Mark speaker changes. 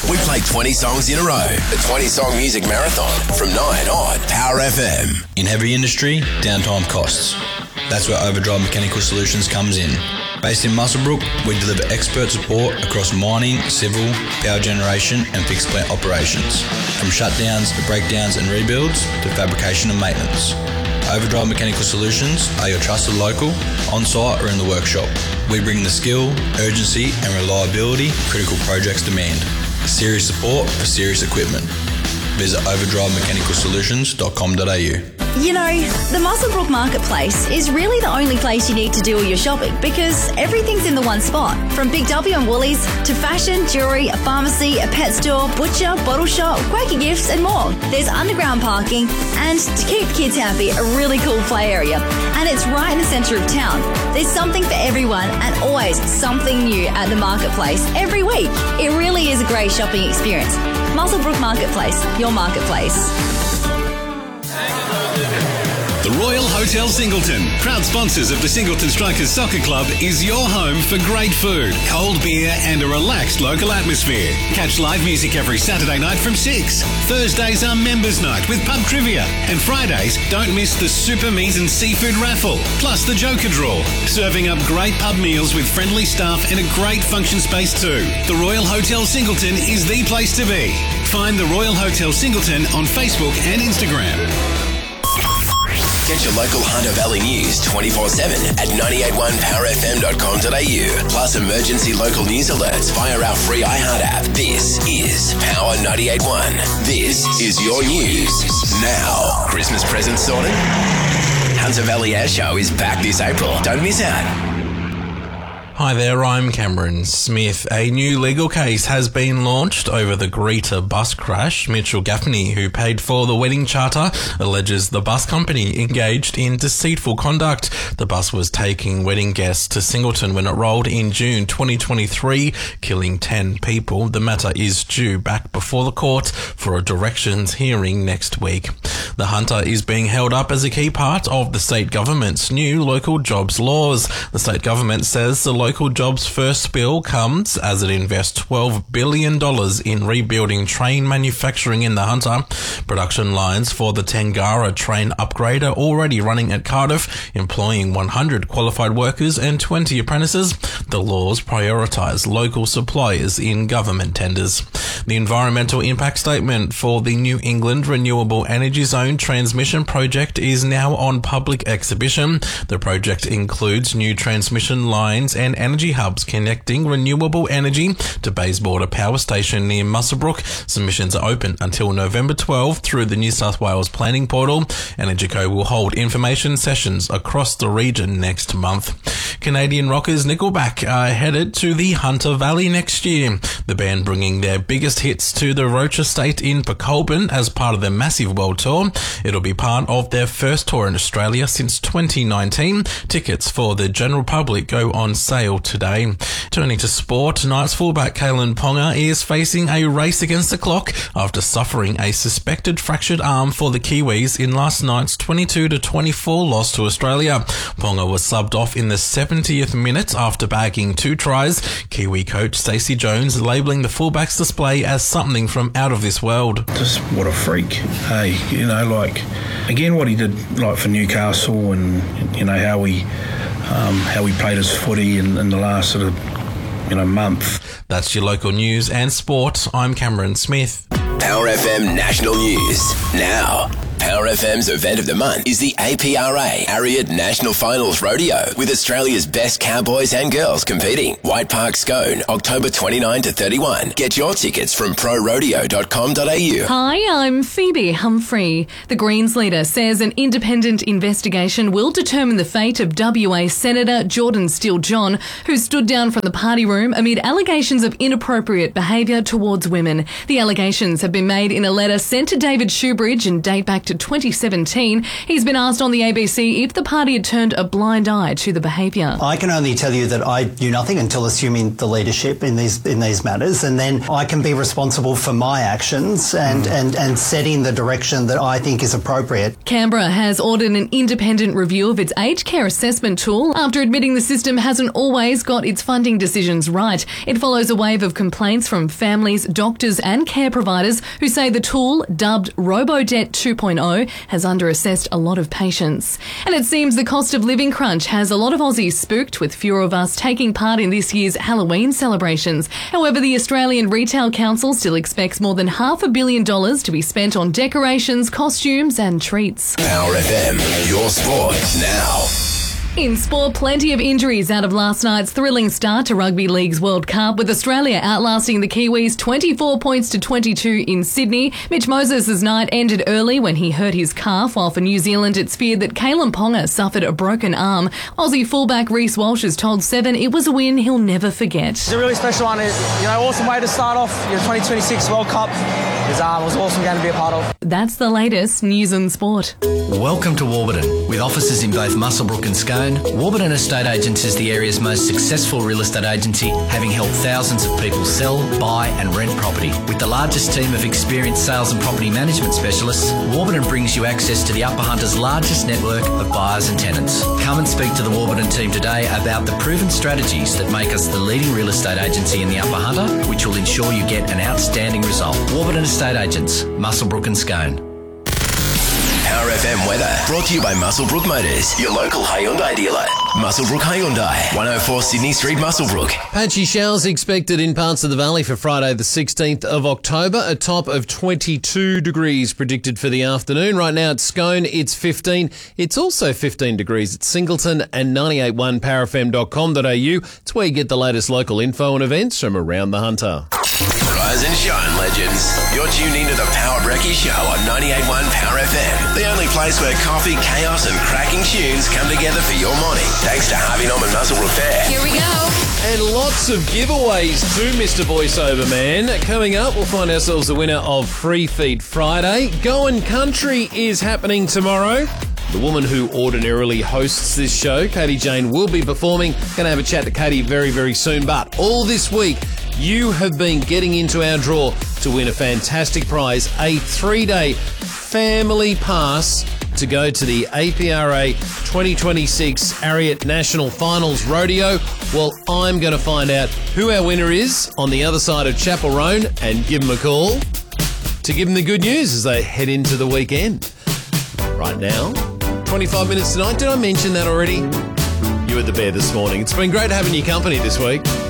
Speaker 1: We play 20 songs in a row. The 20-song music marathon from 9 on Power FM.
Speaker 2: In heavy industry, downtime costs. That's where Overdrive Mechanical Solutions comes in. Based in Muswellbrook, we deliver expert support across mining, civil, power generation and fixed plant operations. From shutdowns to breakdowns and rebuilds to fabrication and maintenance. Overdrive Mechanical Solutions are your trusted local, on-site or in the workshop. We bring the skill, urgency and reliability critical projects demand. Serious support for serious equipment. Visit overdrivemechanicalsolutions.com.au.
Speaker 3: You know, the Muswellbrook Marketplace is really the only place you need to do all your shopping because everything's in the one spot. From Big W and Woolies to fashion, jewellery, a pharmacy, a pet store, butcher, bottle shop, Quaker Gifts and more. There's underground parking and, to keep kids happy, a really cool play area. And it's right in the centre of town. There's something for everyone and always something new at the Marketplace every week. It really is a great shopping experience. Muswellbrook Marketplace, your marketplace.
Speaker 4: The Royal Hotel Singleton, proud sponsors of the Singleton Strikers Soccer Club, is your home for great food, cold beer and a relaxed local atmosphere. Catch live music every Saturday night from 6. Thursdays are members night with pub trivia. And Fridays, don't miss the Super Meat and Seafood raffle, plus the Joker draw. Serving up great pub meals with friendly staff and a great function space too. The Royal Hotel Singleton is the place to be. Find the Royal Hotel Singleton on Facebook and Instagram.
Speaker 1: Get your local Hunter Valley news 24/7 at 981powerfm.com.au. Plus emergency local news alerts via our free iHeart app. This is Power 98.1. This is your news. Now, Christmas presents sorted? Hunter Valley Air Show is back this April. Don't miss out.
Speaker 5: Hi there, I'm Cameron Smith. A new legal case has been launched over the Greta bus crash. Mitchell Gaffney, who paid for the wedding charter, alleges the bus company engaged in deceitful conduct. The bus was taking wedding guests to Singleton when it rolled in June 2023, killing 10 people. The matter is due back before the court for a directions hearing next week. The Hunter is being held up as a key part of the state government's new local jobs laws. The state government says the local jobs first bill comes as it invests $12 billion in rebuilding train manufacturing in the Hunter. Production lines for the Tangara train upgrade are already running at Cardiff, employing 100 qualified workers and 20 apprentices. The laws prioritise local suppliers in government tenders. The environmental impact statement for the New England Renewable Energy Zone transmission project is now on public exhibition. The project includes new transmission lines and energy hubs connecting renewable energy to Bayswater Power Station near Muswellbrook. Submissions are open until November 12 through the New South Wales Planning Portal. Energico will hold information sessions across the region next month. Canadian rockers Nickelback are headed to the Hunter Valley next year. The band bringing their biggest hits to the Roche Estate in Colburn as part of their massive world tour. It'll be part of their first tour in Australia since 2019. Tickets for the general public go on sale today. Turning to sport, tonight's fullback Kalen Ponga is facing a race against the clock after suffering a suspected fractured arm for the Kiwis in last night's 22-24 loss to Australia. Ponga was subbed off in the 70th minute after bagging 2 tries. Kiwi coach Stacey Jones labelling the fullback's display as something from out of this world.
Speaker 6: Just what a freak. Hey, you know, like, again, what he did, like, for Newcastle and, you know, how he played his footy in the last sort of, month.
Speaker 5: That's your local news and sport. I'm Cameron Smith.
Speaker 1: Power FM National News. Now, Power FM's event of the month is the APRA Ariat National Finals Rodeo with Australia's best cowboys and girls competing. White Park Scone, October 29 to 31. Get your tickets from prorodeo.com.au.
Speaker 7: Hi, I'm Phoebe Humphrey. The Greens leader says an independent investigation will determine the fate of WA Senator Jordan Steele-John, who stood down from the party room amid allegations of inappropriate behaviour towards women. The allegations have been made in a letter sent to David Shoebridge and date back to 2017. He's been asked on the ABC if the party had turned a blind eye to the behaviour.
Speaker 8: I can only tell you that I do nothing until assuming the leadership in these matters, and then I can be responsible for my actions and setting the direction that I think is appropriate.
Speaker 7: Canberra has ordered an independent review of its aged care assessment tool after admitting the system hasn't always got its funding decisions right. It follows a wave of complaints from families, doctors and care providers who say the tool, dubbed RoboDebt 2.0, has underassessed a lot of patients. And it seems the cost of living crunch has a lot of Aussies spooked, with fewer of us taking part in this year's Halloween celebrations. However, the Australian Retail Council still expects more than $500 million to be spent on decorations, costumes and treats.
Speaker 1: Power FM, your sport now.
Speaker 7: In sport, plenty of injuries out of last night's thrilling start to Rugby League's World Cup, with Australia outlasting the Kiwis 24 points to 22 in Sydney. Mitch Moses' night ended early when he hurt his calf, while for New Zealand it's feared that Kalen Ponga suffered a broken arm. Aussie fullback Reece Walsh has told Seven it was a win he'll never forget.
Speaker 9: It's a really special one. Awesome way to start off your 2026 World Cup. It was an awesome game to be a part of.
Speaker 7: That's the latest news and sport.
Speaker 10: Welcome to Warburton. With offices in both Muswellbrook and Scone, Warburton Estate Agents is the area's most successful real estate agency, having helped thousands of people sell, buy and rent property. With the largest team of experienced sales and property management specialists, Warburton brings you access to the Upper Hunter's largest network of buyers and tenants. Come and speak to the Warburton team today about the proven strategies that make us the leading real estate agency in the Upper Hunter, which will ensure you get an outstanding result. Warburton Estate Agents, Muswellbrook and Scone.
Speaker 1: Power FM weather brought to you by Muswellbrook Motors, your local Hyundai dealer. Muswellbrook Hyundai, 104 Sydney Street, Muswellbrook.
Speaker 11: Patchy showers expected in parts of the valley for Friday the 16th of October, a top of 22 degrees predicted for the afternoon. Right now at Scone, it's 15. It's also 15 degrees at Singleton and 98.1 powerfm.com.au. It's where you get the latest local info and events from around the Hunter.
Speaker 1: Rise and shine, legends. You're tuned into the Power Brekkie Show on 98.1 Power FM, the only place where coffee, chaos and cracking tunes come together for your morning. Thanks to Harvey Norman Muswellbrook Fair.
Speaker 3: Here we go.
Speaker 11: And lots of giveaways too, Mr. Voiceover Man. Coming up, we'll find ourselves the winner of Free Feed Friday. Goin' Country is happening tomorrow. The woman who ordinarily hosts this show, Katie Jane, will be performing. Going to have a chat to Katie very, very soon. But all this week, you have been getting into our draw to win a fantastic prize, a 3-day family pass to go to the APRA 2026 Ariat National Finals Rodeo. Well, I'm going to find out who our winner is on the other side of Chapel Roan and give them a call to give them the good news as they head into the weekend. Right now, 25 minutes tonight. Did I mention that already? You were the bear this morning. It's been great having your company this week.